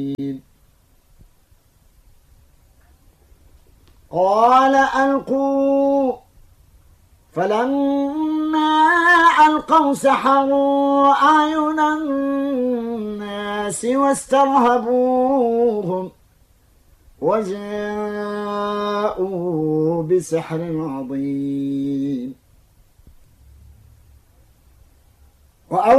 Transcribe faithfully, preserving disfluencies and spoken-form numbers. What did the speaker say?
قال ألقوا فلما ألقوا سحروا أعين الناس واسترهبوهم وجاءوا بسحر عظيم.